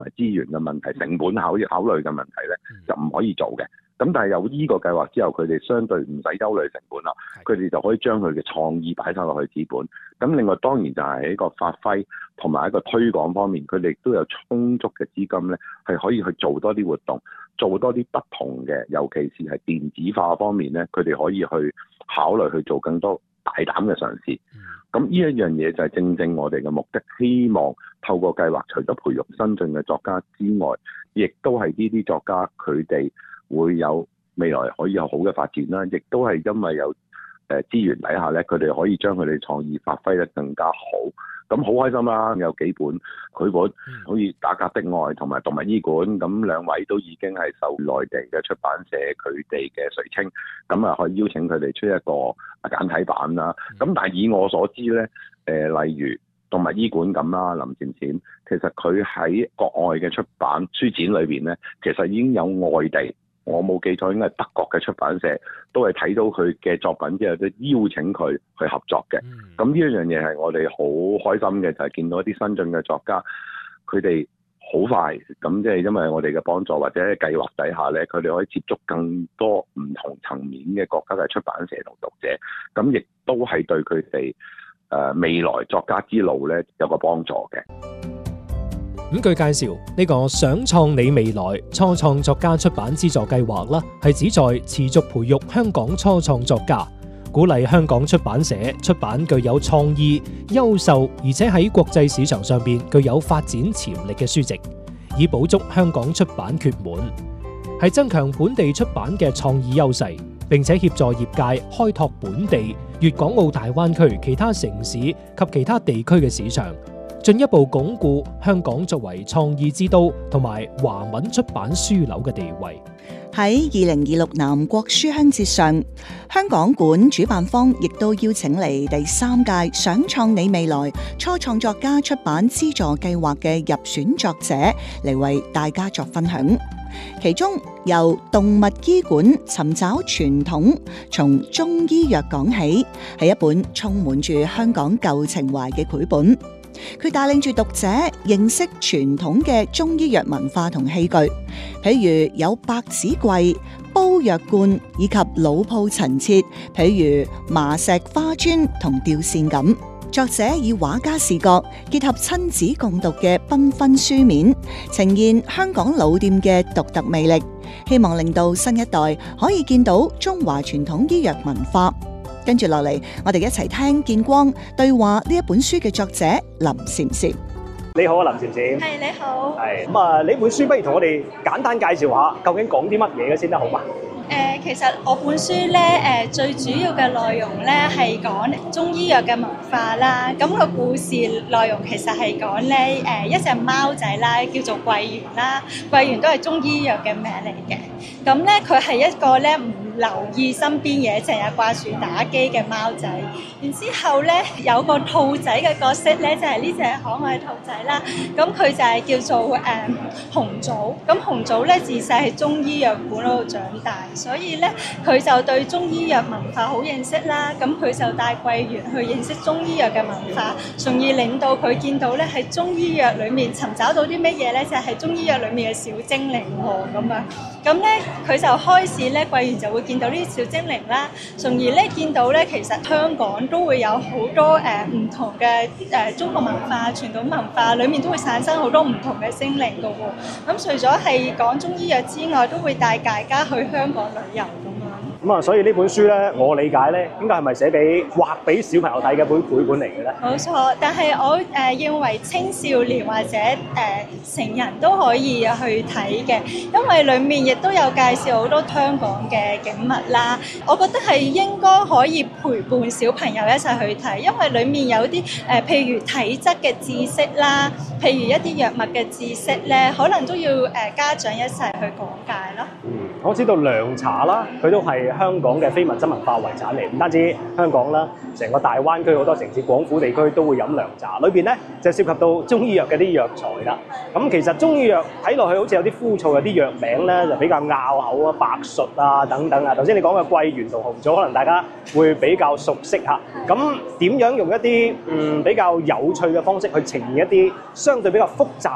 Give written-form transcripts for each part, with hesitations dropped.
資源嘅問題、成本考慮嘅問題咧，就唔可以做嘅。咁但係有呢個計劃之後，佢哋相對唔使憂慮成本啦，佢哋就可以將佢嘅創意擺晒落去資本。咁另外當然就係喺個發揮同埋一個推廣方面，佢哋都有充足嘅資金咧，係可以去做多啲活動，做多啲不同嘅，尤其是係電子化方面咧，佢哋可以去考慮去做更多大膽嘅嘗試。咁呢一樣嘢就係正正我哋嘅目的，希望透過計劃，除咗培育新進嘅作家之外，亦都係呢啲作家佢哋會有未來可以有好嘅發展啦，亦都係因為有資源底下咧，佢哋可以將佢哋創意發揮得更加好。咁好開心啦！有幾本繪本，好似《打格的愛》同埋《動物醫館》，咁兩位都已經係受內地嘅出版社佢哋嘅垂青，咁啊可以邀請佢哋出一個簡體版啦。咁但係以我所知咧，例如《動物醫館》咁啦，林漸漸，其實佢喺國外嘅出版書展裏邊咧，其實已經有外地。我冇記錯，應該係德國嘅出版社都係睇到佢嘅作品之後，都邀請佢去合作嘅。咁呢一樣嘢係我哋好開心嘅，就係見到一啲新進嘅作家，佢哋好快咁，即係因為我哋嘅幫助或者計劃底下咧，佢哋可以接觸更多唔同層面嘅國家嘅出版社同讀者，咁亦都係對佢哋未來作家之路咧有個幫助嘅。 咁據介紹，呢個想創你未來初創作家出版資助計劃啦，係旨在持續培育香港初創作家，鼓勵香港出版社出版具有創意、優秀而且喺國際市場上邊具有發展潛力嘅書籍，以補足香港出版缺滿，係增強本地出版嘅創意優勢，並且協助業界開拓本地、粵港澳大灣區其他城市及其他地區嘅市場。進一步鞏固香港作為創意之都同埋華文出版書樓嘅地位。 喺2026南國書香節上，香港館主辦方亦都邀請嚟第3屆想創你未來初創作家出版資助計劃嘅入選作者嚟為大家作分享。其中由動物醫館尋找傳統，從中醫藥講起，係一本充滿住香港舊情懷嘅繪本。佢帶領住讀者認識傳統嘅中醫藥文化同器具，譬如有百子櫃、煲藥罐以及老鋪陳設，譬如麻石花磚同吊扇咁。作者以畫家視覺結合親子共讀嘅繽紛書面，呈現香港老店嘅獨特魅力，希望令到新一代可以見到中華傳統醫藥文化。跟住落嚟，我哋一齊聽見光對話呢一本書嘅作者林禪禪。 你好啊，林禪禪。 係，你好。 係咁啊！呢本書不如同我哋簡單介紹下，究竟講啲乜嘢嘅先得好嘛？ 其實我本書咧，最主要嘅內容咧係講中醫藥嘅文化啦。咁個故事內容其實係講咧，一隻貓仔啦，叫做桂圓啦。桂圓都係中醫藥嘅名嚟嘅。咁咧，佢係一個咧唔留意身邊嘢，成日掛住打機嘅貓仔。然之後咧，有個兔仔嘅角色咧，就係呢隻可愛兔仔啦。咁佢就係叫做紅棗。咁紅棗咧自細係中醫藥館嗰度長大，所以咧佢就對中醫藥文化好認識啦。咁佢就帶桂圓去認識中醫藥嘅文化，從而令到佢見到咧喺中醫藥裡面尋找到啲乜嘢咧，就係中醫藥裡面嘅小精靈喎咁樣。咁咧佢就開始咧，桂圓就會見到呢啲小精靈啦，從而咧見到咧其實香港都會有好多唔同嘅中國文化、傳統文化裡面都會產生好多唔同嘅精靈㗎喎。咁除咗係講中醫藥之外，都會帶大家去香港旅遊咁樣。 咁啊，所以呢本書咧，我理解咧，應該係咪寫俾畫俾小朋友睇嘅本繪本嚟嘅咧？ 冇錯，但係我認為青少年或者成人都可以去睇嘅，因為裡面亦都有介紹好多香港嘅景物啦。我覺得係應該可以陪伴小朋友一齊去睇，因為裡面有啲譬如體質嘅知識啦，譬如一啲藥物嘅知識咧，可能都要家長一齊去講解咯。 我知道涼茶啦，佢都係香港嘅非物質文化遺產嚟，唔單止香港啦，成個大灣區好多城市、廣府地區都會飲涼茶。裏邊咧就涉及到中醫藥嘅啲藥材啦。咁其實中醫藥睇落去好似有啲枯燥，有啲藥名咧就比較拗口啊，白術啊等等啊。頭先你講嘅桂圓同紅棗，可能大家會比較熟悉嚇。咁點樣用一啲比較有趣嘅方式去呈現一啲相對比較複雜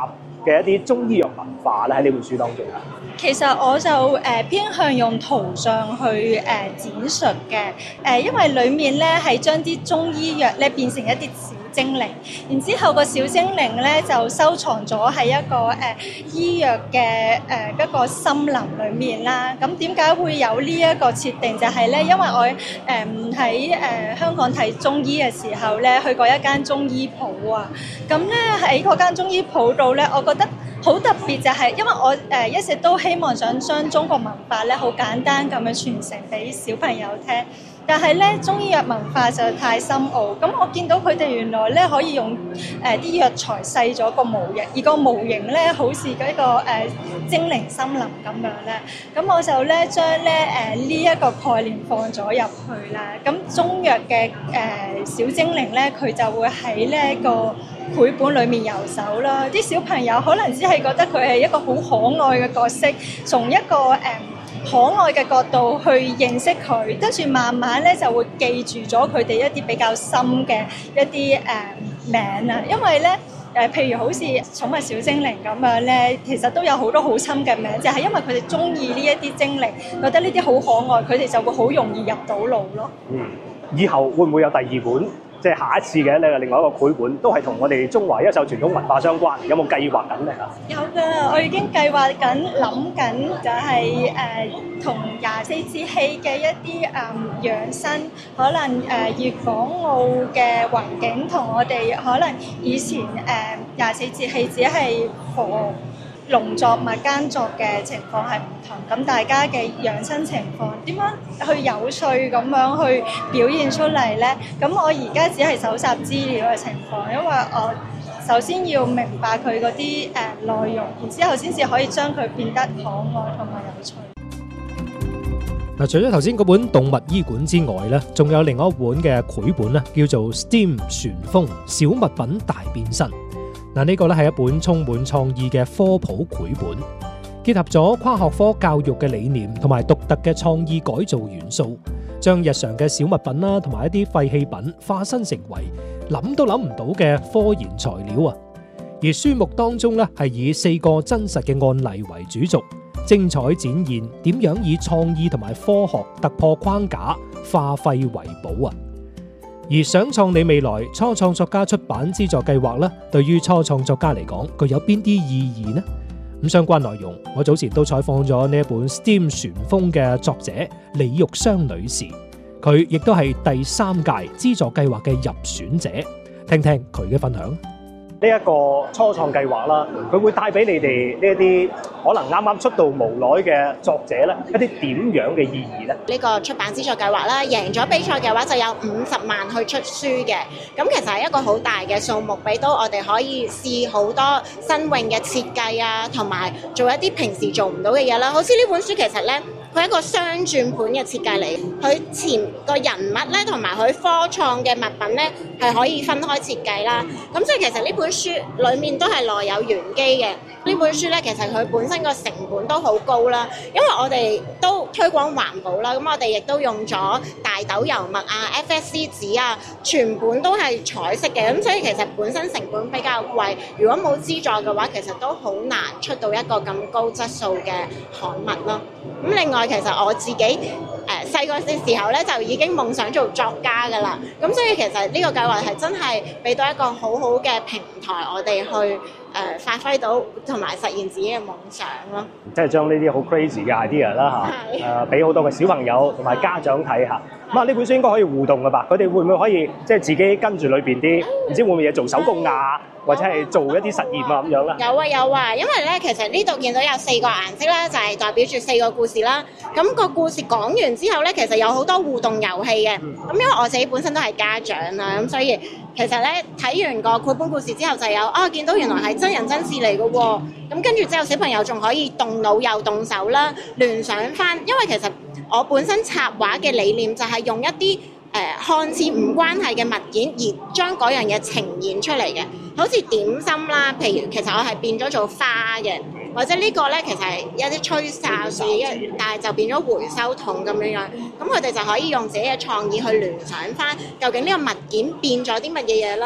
嘅一啲中醫藥文化咧喺呢本書當中啊？ 其實我就偏向用圖像去展述嘅，因為裡面咧係將啲中醫藥咧變成一啲小精靈，然之後個小精靈咧就收藏咗喺一個醫藥嘅一個森林裡面啦。咁點解會有呢一個設定？就係咧，因為我喺香港睇中醫嘅時候咧，去過一間中醫鋪啊。咁咧喺嗰間中醫鋪度咧，我覺得好特別就係，因為我一直都希望想將中國文化咧好簡單咁樣傳承俾小朋友聽，但係咧中醫藥文化就太深奧。咁我見到佢哋原來咧可以用啲藥材細咗個模型，而個模型咧好似嗰個精靈森林咁樣咧。咁我就咧將咧呢一個概念放咗入去啦。咁中藥嘅小精靈咧，佢就會喺呢一個繪本裏面遊走啦，啲小朋友可能只係覺得佢係一個好可愛嘅角色，從一個可愛嘅角度去認識佢，跟住慢慢咧就會記住咗佢哋一啲比較深嘅一啲名啊，因為咧譬如好似寵物小精靈咁樣咧，其實都有好多好深嘅名，就係因為佢哋中意呢一啲精靈，覺得呢啲好可愛，佢哋就會好容易入到腦咯。 以後會唔會有第二本？即係下一次嘅另外一個繪本，都係同我哋中華優秀傳統文化相關，有冇計劃緊咧嚇？ 有㗎，我已經計劃緊、諗緊，就係同24節氣嘅一啲養生，可能粵港澳嘅環境同我哋可能以前24節氣只係農作物耕作嘅情況係唔同，咁大家嘅養生情況點樣去有趣咁樣去表現出嚟呢？咁我而家只係搜集資料嘅情況，因為我首先要明白佢嗰啲內容，然之後先至可以將佢變得可愛同埋有趣。 嗱，除咗頭先嗰本動物醫館之外咧，仲有另外一本嘅繪本咧，叫做 STEAM 旋風小物品大變身。嗱，呢個咧係一本充滿創意嘅科普繪本，結合咗跨學科教育嘅理念同埋獨特嘅創意改造元素，將日常嘅小物品啦同埋一啲廢棄品化身成為諗都諗唔到嘅科研材料啊！而書目當中咧係以4個真實嘅案例為主軸，精彩展現點樣以創意同埋科學突破框架，化廢為寶啊！而想創你未來初創作家出版資助計劃咧，對於初創作家嚟講，具有邊啲意義呢？咁相關內容，我早前都採訪咗呢一本 STEAM 旋風嘅作者李玉湘女士，佢亦都係第3屆資助計劃嘅入選者，聽聽佢嘅分享。 呢一個初創計劃啦，佢會帶俾你哋呢一啲可能啱啱出道無耐嘅作者咧，一啲點樣嘅意義咧？ 呢個出版資助計劃啦，贏咗比賽嘅話就有50萬去出書嘅，咁其實係一個好大嘅數目，俾到我哋可以試好多新穎嘅設計啊，同埋做一啲平時做唔到嘅嘢啦。好似呢本書其實咧，佢係一個雙轉盤嘅設計嚟，佢前個人物咧同埋佢科創嘅物品咧係可以分開設計啦。咁所以其實呢本書裡面都係內有玄機嘅。呢本書咧其實佢本身個成本都好高啦，因為我哋都推廣環保啦，咁我哋亦都用咗大豆油墨啊、FSC 紙啊，全本都係彩色嘅，咁所以其實本身成本比較貴。如果冇資助嘅話，其實都好難出到一個咁高質素嘅刊物咯。咁另外其實我自己細個嘅時候咧就已經夢想做作家㗎啦，咁所以其實呢個計劃係真係俾到一個好好嘅平台，我哋去發揮到同埋實現自己嘅夢想咯。 即係將呢啲好 crazy 嘅 idea 啦嚇，俾好多嘅小朋友同埋家長睇下。咁啊，呢本書應該可以互動㗎吧？佢哋會唔會可以即係自己跟住裏邊啲唔知會唔會嘢做手工啊，或者係做一啲實驗啊咁樣咧？ 有啊有啊，因為咧其實呢度見到有4個顏色啦，就係代表住4個故事啦。咁個故事講完之後咧，其實有好多互動遊戲嘅。咁因為我自己本身都係家長啦，咁所以其實咧睇完個繪本故事之後就有見到原來係真人真事嚟嘅喎。咁跟住之後小朋友仲可以動腦又動手啦，聯想翻，因為其實我本身插畫嘅理念就係用一啲看似唔關係嘅物件，而將嗰樣嘢呈現出嚟嘅，好似點心啦。譬如其實我係變咗做花嘅，或者呢個咧其實係一啲吹哨紙，但係就變咗回收桶咁樣樣。咁佢哋就可以用自己嘅創意去聯想翻，究竟呢個物件變咗啲乜嘢嘢啦。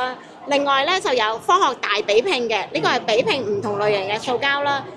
另外咧就有科學大比拼嘅，呢個係比拼唔同類型嘅塑膠啦。